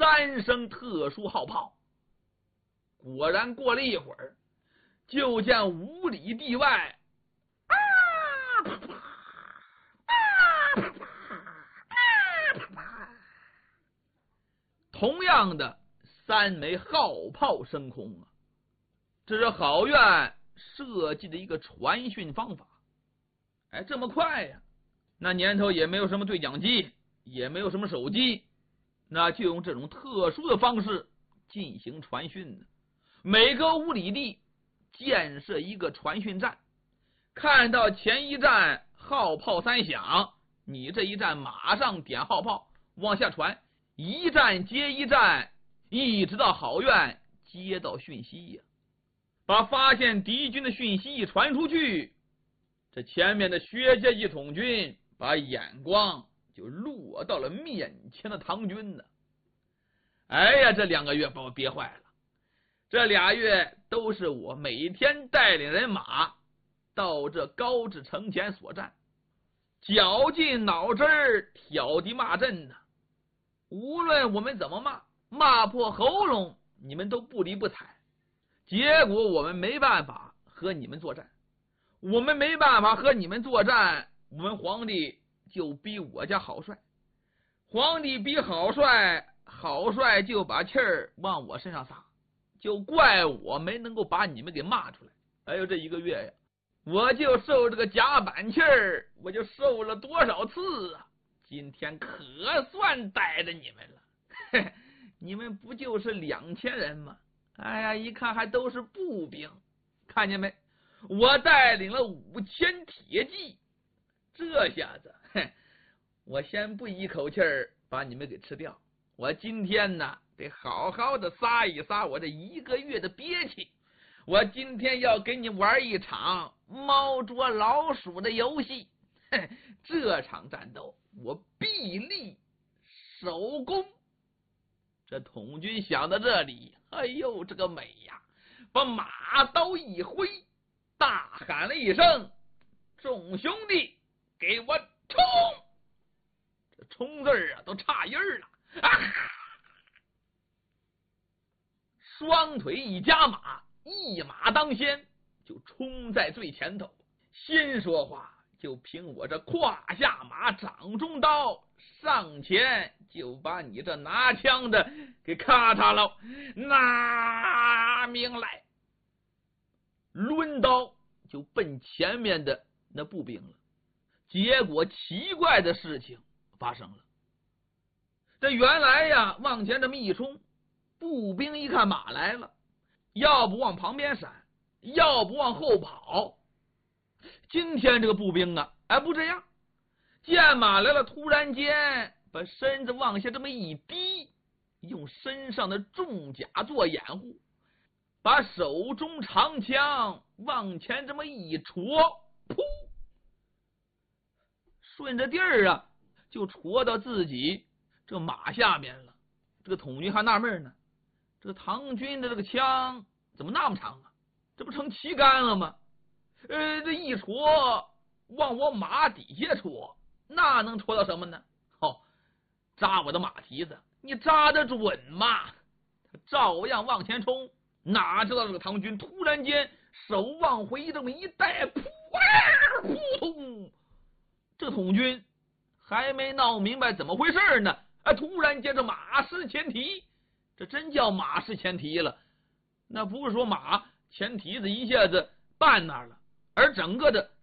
3声特殊号炮。果然过了一会儿，就见5里地外同样的3枚号炮升空啊！这是郝院设计的一个传讯方法。哎，这么快呀！那年头也没有什么对讲机，也没有什么手机，那就用这种特殊的方式进行传讯呢。每隔5里地建设一个传讯站，看到前一站号炮3响，你这一站马上点号炮往下传，一站接一站，一直到郝院接到讯息呀，把发现敌军的讯息一传出去，这前面的薛家一统军把眼光就落到了面前的唐军呢。哎呀，这2个月把我憋坏了。这2月都是我每天带领人马到这高至城前所战，绞尽脑汁儿挑敌骂阵呢。无论我们怎么骂破喉咙，你们都不理不睬。结果我们没办法和你们作战，我们皇帝就逼我家郝帅，皇帝逼郝帅，郝帅就把气儿往我身上撒，就怪我没能够把你们给骂出来。哎呦，这1个月呀，我就受这个夹板气儿，我就受了多少次啊！今天可算逮着你们了，嘿，你们不就是2000人吗？哎呀，一看还都是步兵，看见没？我带领了5000铁骑，这下子，嘿，我先不一口气儿把你们给吃掉，我今天呢得好好的撒一撒我这1个月的憋气。我今天要给你玩一场猫捉老鼠的游戏，这场战斗我必立首功。这统军想到这里，哎呦，这个美呀！把马刀一挥，大喊了一声：“众兄弟，给我冲！”这冲字儿啊，都差音儿了啊！双腿一夹马，一马当先，就冲在最前头。先说话就凭我这胯下马，掌中刀，上前就把你这拿枪的给咔嚓喽，拿命来！抡刀就奔前面的那步兵了。结果奇怪的事情发生了，这原来呀，往前这么一冲，步兵一看马来了，要不往旁边闪，要不往后跑。今天这个步兵啊，哎，不这样，见马来了，突然间把身子往下这么一低，用身上的重甲做掩护，把手中长枪往前这么一戳，噗，顺着地儿啊，就戳到自己这马下面了。这个统军还纳闷呢，这个唐军的这个枪怎么那么长啊？这不成旗杆了吗？这一戳往我马底下戳，那能戳到什么呢？扎我的马蹄子，你扎得准吗？他照样往前冲，哪知道这个唐军突然间手往回这么一带，噗通！这统军还没闹明白怎么回事呢，突然间这马失前蹄，这真叫马失前蹄了。那不是说马前蹄子一下子绊那儿了，而整个的